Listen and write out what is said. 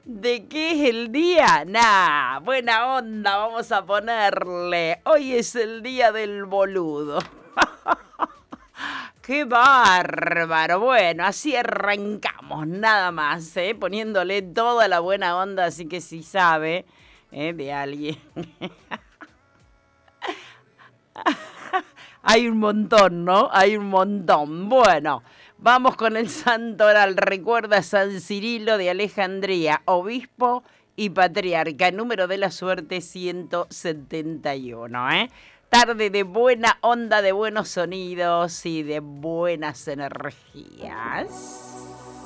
¿De qué es el día? Nah, buena onda, vamos a ponerle. Hoy es el día del boludo. ¡Qué bárbaro! Bueno, así arrancamos, nada más, ¿eh? Poniéndole toda la buena onda, así que si sabe, de alguien. Hay un montón, ¿no? Hay un montón. Bueno, vamos con el santoral. Recuerda San Cirilo de Alejandría, obispo y patriarca. Número de la suerte 171, ¿eh? Tarde de buena onda, de buenos sonidos y de buenas energías.